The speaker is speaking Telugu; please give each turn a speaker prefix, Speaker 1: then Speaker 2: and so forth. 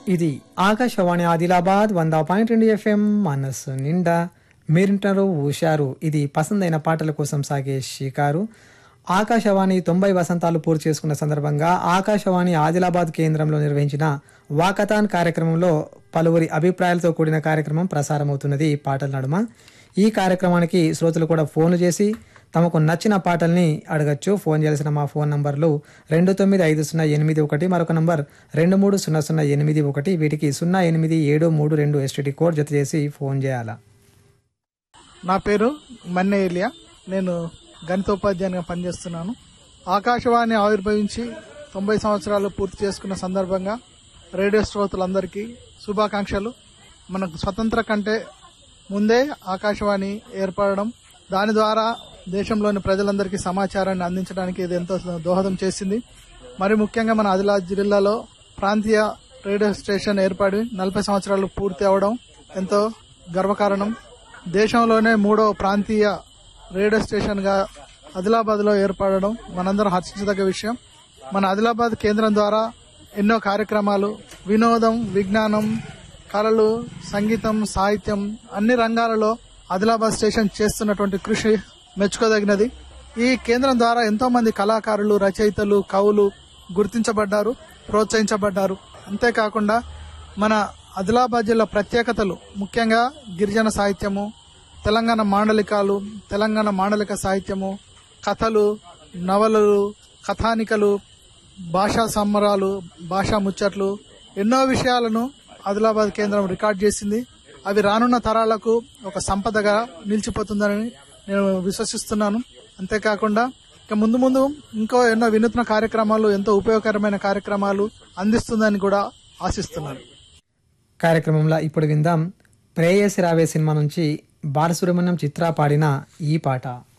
Speaker 1: ఇది ఆకాశవాణి ఆదిలాబాద్ 100.2 FM మనస్సు నిండా మీరింటారు హుషారు. ఇది పసందైన పాటల కోసం సాగే షికారు. ఆకాశవాణి 90 వసంతాలు పూర్తి చేసుకున్న సందర్భంగా ఆకాశవాణి ఆదిలాబాద్ కేంద్రంలో నిర్వహించిన వాకథాన్ కార్యక్రమంలో పలువురి అభిప్రాయాలతో కూడిన కార్యక్రమం ప్రసారమవుతున్నది పాటల నడుమ. ఈ కార్యక్రమానికి శ్రోతలు కూడా ఫోన్లు చేసి తమకు నచ్చిన పాటల్ని అడగచ్చు. ఫోన్ చేయాల్సిన మా ఫోన్ నంబర్లు 295081, మరొక నంబర్ 230081. వీటికి 08732 STD కోడ్ జత చేసి ఫోన్ చేయాలా.
Speaker 2: నా పేరు మన్నె ఏలియా. నేను గణితోపాధ్యాయునిగా పనిచేస్తున్నాను. ఆకాశవాణి ఆవిర్భవించి 90 సంవత్సరాలు పూర్తి చేసుకున్న సందర్భంగా రేడియో శ్రోతలందరికీ శుభాకాంక్షలు. మనకు స్వతంత్ర కంటే ముందే ఆకాశవాణి ఏర్పడడం, దాని ద్వారా దేశంలోని ప్రజలందరికీ సమాచారాన్ని అందించడానికి ఇది ఎంతో దోహదం చేసింది. మరి ముఖ్యంగా మన ఆదిలాబాద్ జిల్లాలో ప్రాంతీయ రేడియో స్టేషన్ ఏర్పడి 40 సంవత్సరాలు పూర్తి అవడం ఎంతో గర్వకారణం. దేశంలోనే 3వ ప్రాంతీయ రేడియో స్టేషన్ గా ఆదిలాబాద్ లో ఏర్పడడం మనందరం హర్షించదగ్గ విషయం. మన ఆదిలాబాద్ కేంద్రం ద్వారా ఎన్నో కార్యక్రమాలు, వినోదం, విజ్ఞానం, కళలు, సంగీతం, సాహిత్యం అన్ని రంగాలలో ఆదిలాబాద్ స్టేషన్ చేస్తున్నటువంటి కృషి మెచ్చుకోదగినది. ఈ కేంద్రం ద్వారా ఎంతో మంది కళాకారులు, రచయితలు, కవులు గుర్తించబడ్డారు, ప్రోత్సహించబడ్డారు. అంతేకాకుండా మన ఆదిలాబాద్ జిల్లా ప్రత్యేకతలు, ముఖ్యంగా గిరిజన సాహిత్యము, తెలంగాణ మాండలికాలు, తెలంగాణ మాండలిక సాహిత్యము, కథలు, నవలలు, కథానికలు, భాషా సంబరాలు, భాషా ముచ్చట్లు, ఎన్నో విషయాలను ఆదిలాబాద్ కేంద్రం రికార్డ్ చేసింది. అవి రానున్న తరాలకు ఒక సంపదగా నిలిచిపోతుందని నేను విశ్వసిస్తున్నాను. అంతేకాకుండా ఇక ముందు ముందు ఇంకో ఎన్నో వినూత్న కార్యక్రమాలు, ఎంతో ఉపయోగకరమైన కార్యక్రమాలు అందిస్తుందని కూడా ఆశిస్తున్నాను.
Speaker 1: కార్యక్రమంలో ఇప్పుడు విందాం ప్రేయసి రావే సినిమా నుంచి బాలసుబ్రహ్మణ్యం చిత్ర పాడిన ఈ పాట.